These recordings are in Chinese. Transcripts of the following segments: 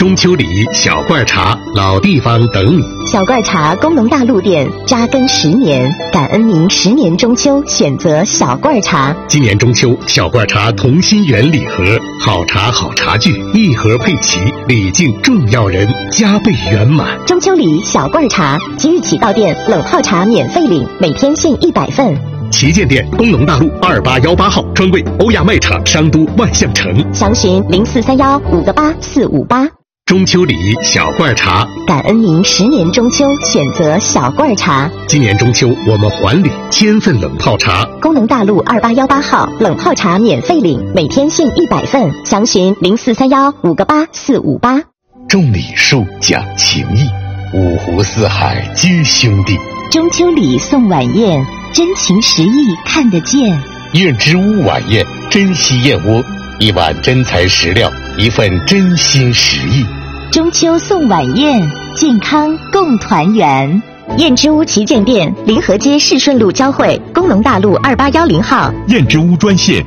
中秋礼、小罐茶、老地方等你。 小罐茶工农大陆店扎根10年，感恩您10年中秋选择小罐茶。 今年中秋，小罐茶同心圆礼盒，好茶好茶具，一盒配齐，礼敬重要人，加倍圆满。 中秋礼小罐茶，即日起到店冷泡茶免费领，每天限100份。 旗舰店工农大路2818号，专柜欧亚卖场商都万象城， 详询0431-58458。 中秋礼小罐茶， 感恩您10年中秋选择小罐茶。 今年中秋我们还礼1000份冷泡茶。 工农大路2818号，冷泡茶免费领，每天限100份，详询0431-58458。 种礼树讲情谊，五湖四海皆兄弟。 中秋礼送晚宴，真情实意看得见。 燕之屋晚宴，珍稀燕窝，一碗真材实料，一份真心实意。 中秋送晚宴，健康共团圆。燕之屋旗舰店临河街市顺路交汇，工农大路2810号。 燕之屋专线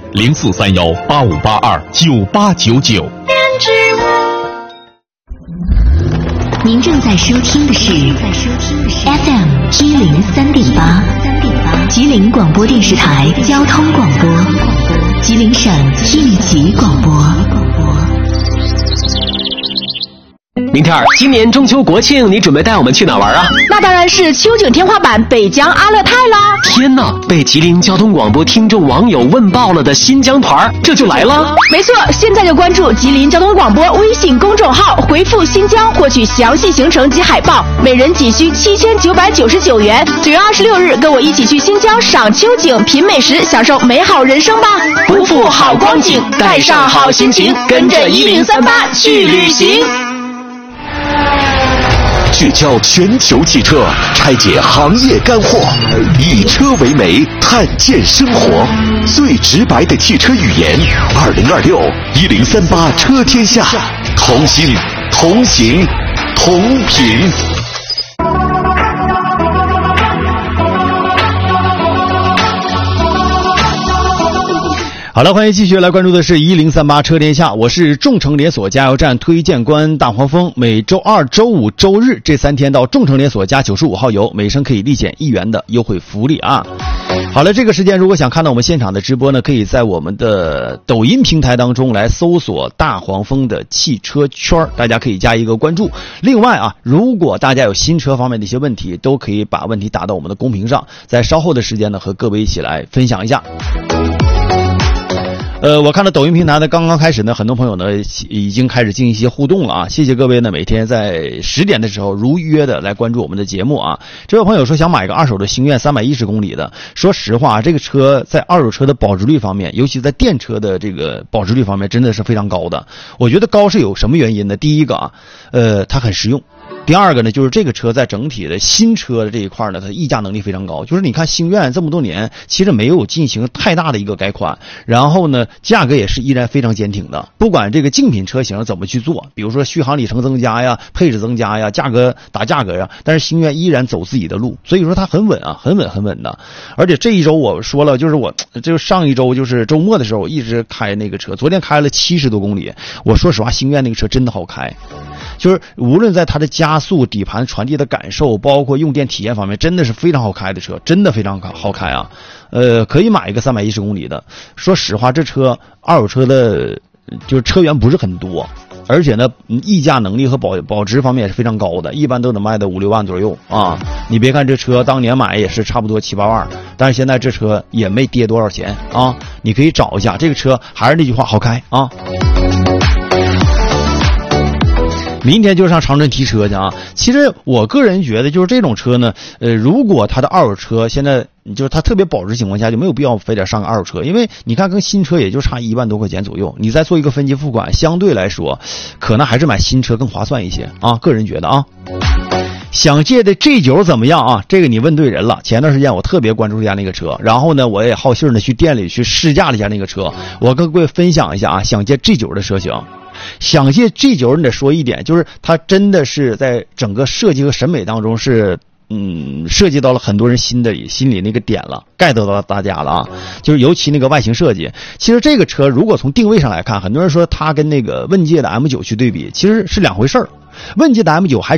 043185829899。燕之屋。 您正在收听的是 FM 103.8，吉林广播电视台交通广播，吉林省应急广播。 明天今年中秋国庆，你准备带我们去哪玩啊？ 那当然是秋景天花板北疆阿勒泰啦！ 天哪，被吉林交通广播听众网友问爆了的新疆团，这就来了？ 没错，现在就关注吉林交通广播微信公众号，回复新疆获取详细行程及海报，每人仅需7999元。9月26日，跟我一起去新疆赏秋景、品美食，享受美好人生吧！ 不负好光景，带上好心情，跟着1038去旅行。 聚焦全球汽车，拆解行业干货，以车为媒，探见生活，最直白的汽车语言。20261038车天下，同心同行同品。 好了，欢迎继续来关注的是1038车天下，我是众诚连锁加油站推荐官大黄蜂。每周二、周五、周日这3天到众诚连锁加95号油，每升可以立减1元的优惠福利啊！好了，这个时间如果想看到我们现场的直播呢，可以在我们的抖音平台当中来搜索大黄蜂的汽车圈，大家可以加一个关注。另外啊，如果大家有新车方面的一些问题，都可以把问题打到我们的公屏上，在稍后的时间呢，和各位一起来分享一下。我看到抖音平台呢，刚刚开始呢，很多朋友呢已经开始进行一些互动了啊！谢谢各位呢，每天在10点的时候如约的来关注我们的节目啊！这位朋友说想买个二手的星愿310公里的，说实话，这个车在二手车的保值率方面，尤其在电车的这个保值率方面，真的是非常高的。我觉得高是有什么原因呢？第一个啊，它很实用。第二个呢，就是这个车在整体的新车的这一块呢，它溢价能力非常高。就是你看星愿这么多年，其实没有进行太大的一个改款，然后呢，价格也是依然非常坚挺的。不管这个竞品车型怎么去做，比如说续航里程增加呀、配置增加呀、价格打价格呀，但是星愿依然走自己的路，所以说它很稳啊，很稳的。而且这一周我说了，就是上一周就是周末的时候，我一直开那个车，昨天开了70多公里。我说实话，星愿那个车真的好开。就是无论在它的加速、底盘传递的感受，包括用电体验方面，真的是非常好开的车，真的非常好开啊！可以买一个310公里的。说实话，这车二手车的就是车源不是很多，而且呢，溢价能力和保值方面也是非常高的，一般都能卖到5-6万左右啊！你别看这车当年买也是差不多7-8万，但是现在这车也没跌多少钱啊！你可以找一下这个车，还是那句话，好开啊！明天就上长春提车去啊！其实我个人觉得，就是这种车呢，如果它的二手车现在就是它特别保值情况下，就没有必要非得上个二手车，因为你看跟新车也就差1万多块钱左右，你再做一个分期付款，相对来说，可能还是买新车更划算一些啊！个人觉得啊。想借的 G9 怎么样啊？这个你问对人了。前段时间我特别关注一下那个车，然后呢，我也好信的去店里去试驾了一下那个车，我跟各位分享一下啊，想借 G9 的车型。想借 G9 你得说一点，就是它真的是在整个设计和审美当中是涉及到了很多人心里那个点了，get到大家了啊，就是尤其那个外形设计。其实这个车如果从定位上来看，很多人说它跟那个问界的 M9 去对比，其实是两回事儿。问界的 M9 还